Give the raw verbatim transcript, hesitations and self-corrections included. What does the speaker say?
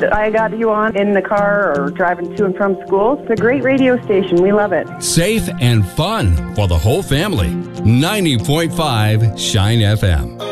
glad I got you on in the car or driving to and from school. It's a great radio station. We love it. Safe and fun for the whole family. ninety point five Shine F M.